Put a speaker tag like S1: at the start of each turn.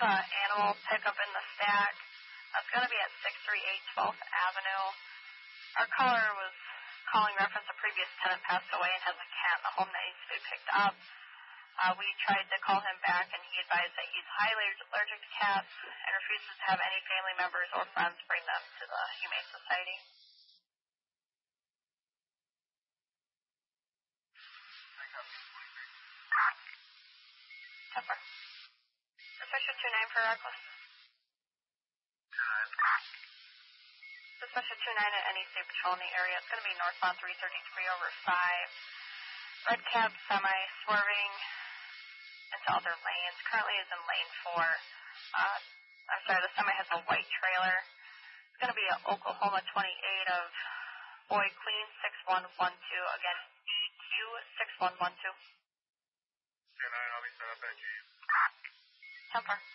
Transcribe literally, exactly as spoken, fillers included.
S1: an animal pickup in the stack. That's going to be at six three eight twelfth Avenue. Our caller was calling reference a previous tenant passed away and has a cat in the home that needs to be picked up. Uh, we tried to call him back, and he advised that he's highly allergic to cats and refuses to have any family members or friends bring them to the Humane Society. Temper. Suspicion two nine for reckless. Suspicion two nine at any state patrol in the area. It's going to be northbound three thirty-three over five. Red cab semi swerving into other lanes. Currently is in lane four. Uh, I'm sorry, the semi has a white trailer. It's going to be at Oklahoma twenty-eight of Boy Queen six one one two. Again, E Q six one one two.
S2: ten nine, I'll be set up at G.
S1: Temper.